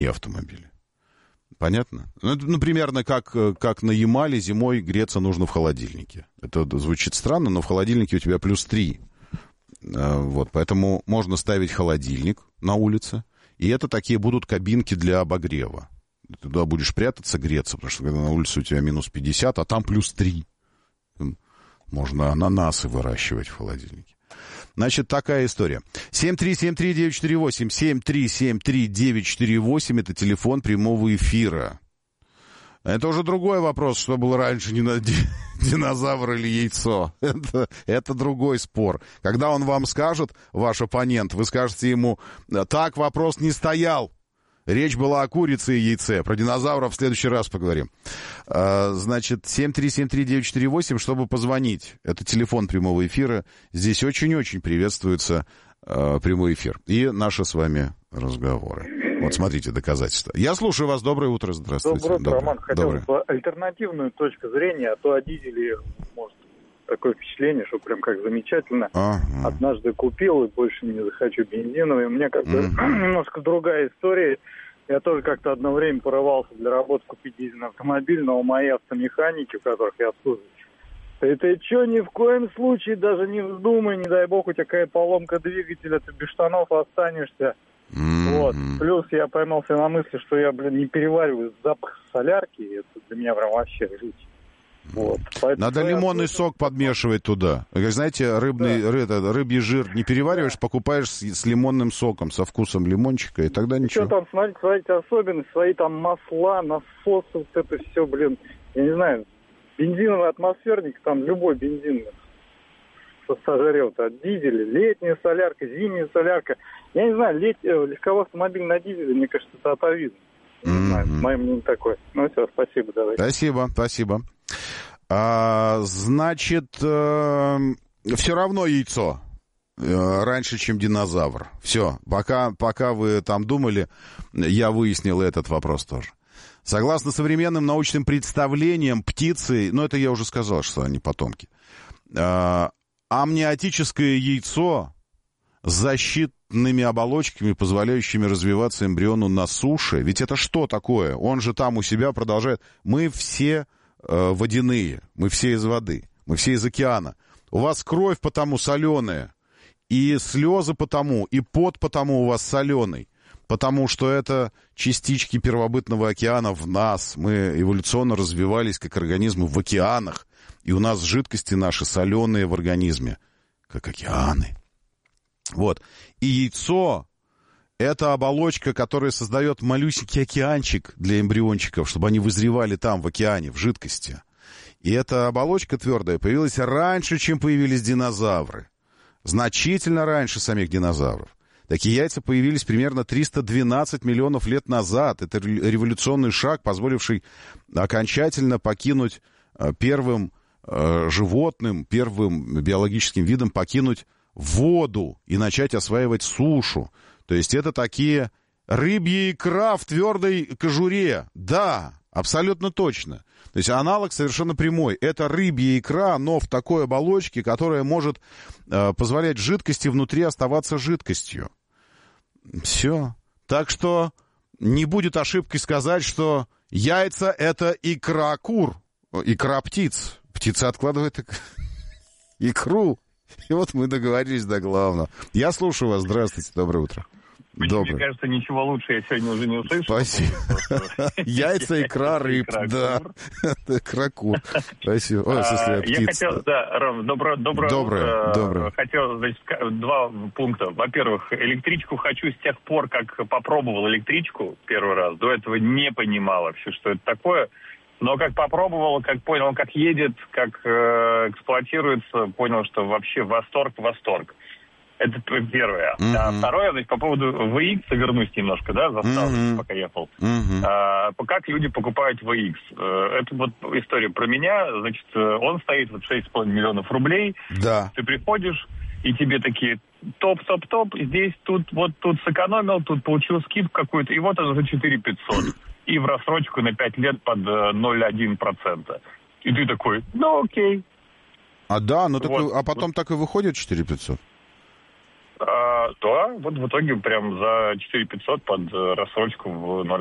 и автомобили. Понятно? Ну, примерно как на Ямале зимой греться нужно в холодильнике. Это звучит странно, но в холодильнике у тебя +3. Вот, поэтому можно ставить холодильник на улице, и это такие будут кабинки для обогрева. Ты туда будешь прятаться, греться, потому что когда на улице у тебя -50, а там +3. Можно ананасы выращивать в холодильнике. Значит, такая история. 7373948, 7373948, это телефон прямого эфира. Это уже другой вопрос, что было раньше, динозавр или яйцо. Это другой спор. Когда он вам скажет, ваш оппонент, вы скажете ему, так вопрос не стоял. Речь была о курице и яйце. Про динозавров в следующий раз поговорим. Значит, 7373948, чтобы позвонить. Это телефон прямого эфира. Здесь очень-очень приветствуется прямой эфир. И наши с вами разговоры. Вот смотрите, доказательства. Я слушаю вас. Доброе утро. Здравствуйте. Доброе утро, Роман. Хотел бы альтернативную точку зрения, а то о дизеле, может, такое впечатление, что прям как замечательно. Однажды купил и больше не захочу бензиновый. У меня как бы немножко другая история. Я тоже как-то одно время порывался для работы купить дизельный автомобиль, но у моей автомеханики, у которых я обслуживаю, ты что, ни в коем случае даже не вздумай, не дай бог, у тебя какая поломка двигателя, ты без штанов останешься. Вот. Плюс я поймался на мысли, что я, не перевариваю запах солярки, это для меня прям вообще жуть. Вот. Надо лимонный сок подмешивать туда. Знаете, рыбий жир не перевариваешь, покупаешь с лимонным соком, со вкусом лимончика, и тогда ничего. Что там, смотрите особенности, свои там масла, насосы, вот это все, я не знаю, бензиновый атмосферник, там любой бензин сожрет от дизеля, летняя солярка, зимняя солярка. Я не знаю, легковой автомобиль на дизеле, мне кажется, это атовизм. Не знаю, мое мнение такое. Ну все, спасибо, давайте. Спасибо. Значит, все равно яйцо раньше, чем динозавр. Все, пока вы там думали, я выяснил этот вопрос тоже. Согласно современным научным представлениям, птицы, это я уже сказал, что они потомки, амниотическое яйцо с защитными оболочками, позволяющими развиваться эмбриону на суше. Ведь это что такое? Он же там у себя продолжает. Мы все водяные, мы все из воды, мы все из океана. У вас кровь потому соленая, и слезы потому, и пот потому у вас соленый, потому что это частички первобытного океана в нас. Мы эволюционно развивались как организмы в океанах, и у нас жидкости наши соленые в организме, как океаны. Вот. И яйцо — это оболочка, которая создает малюсенький океанчик для эмбриончиков, чтобы они вызревали там, в океане, в жидкости. И эта оболочка твердая появилась раньше, чем появились динозавры. Значительно раньше самих динозавров. Такие яйца появились примерно 312 миллионов лет назад. Это революционный шаг, позволивший окончательно покинуть первым животным, первым биологическим видом покинуть воду и начать осваивать сушу. То есть это такие рыбья икра в твердой кожуре. Да, абсолютно точно. То есть аналог совершенно прямой. Это рыбья икра, но в такой оболочке, которая может позволять жидкости внутри оставаться жидкостью. Все. Так что не будет ошибкой сказать, что яйца — это икра кур, икра птиц. Птица откладывает икру. И вот мы договорились до главного. Я слушаю вас. Здравствуйте. Доброе утро. Мне кажется, ничего лучше я сегодня уже не услышал. Спасибо. Яйца, икра, рыб, да. Икра, кур. Спасибо. Ой, в смысле, птица. Я хотел, Ром, доброе. Хотел, значит, два пункта. Во-первых, электричку хочу с тех пор, как попробовал электричку первый раз. До этого не понимал вообще, что это такое. Но как попробовал, как понял, как едет, как эксплуатируется, понял, что вообще восторг. Это первое. А второе, значит, по поводу VX, вернусь немножко, застал, пока ехал. Как люди покупают VX? Это вот история про меня. Значит, он стоит 6,5 миллионов рублей. Да. Ты приходишь, и тебе такие топ. Здесь, тут сэкономил, тут получил скидку какую-то, и вот он за 4 500. И в рассрочку на 5 лет под 0,1%. И ты такой, окей. А потом так и выходит 4 500? Да, вот в итоге прям за 4500 под рассрочку в